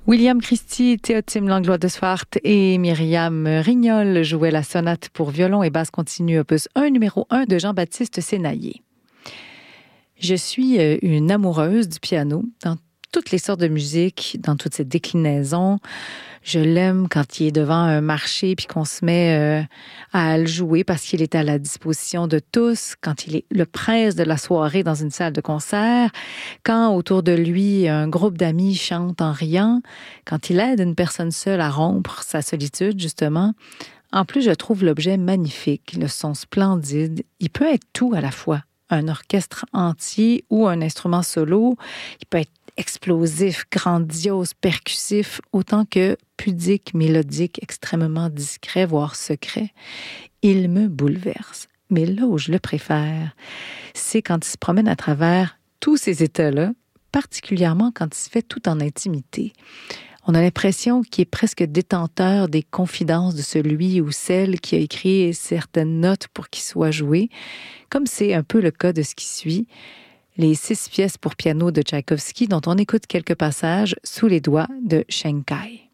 William Christie, Théotime Langlois de Swart et Myriam Rignol jouaient la sonate pour violon et basse continue opus 1 numéro 1 de Jean-Baptiste Sénaillé. Je suis une amoureuse du piano dans toutes les sortes de musique, dans toutes ses déclinaisons. Je l'aime quand il est devant un marché puis qu'on se met à le jouer parce qu'il est à la disposition de tous, quand il est le prince de la soirée dans une salle de concert, quand autour de lui un groupe d'amis chante en riant, quand il aide une personne seule à rompre sa solitude, justement. En plus, je trouve l'objet magnifique, le son splendide. Il peut être tout à la fois. Un orchestre entier ou un instrument solo. Il peut être explosif, grandiose, percussif, autant que pudique, mélodique, extrêmement discret, voire secret. Il me bouleverse. Mais là où je le préfère, c'est quand il se promène à travers tous ces états-là, particulièrement quand il se fait tout en intimité. On a l'impression qu'il est presque détenteur des confidences de celui ou celle qui a écrit certaines notes pour qu'il soit joué, comme c'est un peu le cas de ce qui suit, les 6 pièces pour piano de Tchaïkovski dont on écoute quelques passages sous les doigts de Shankai.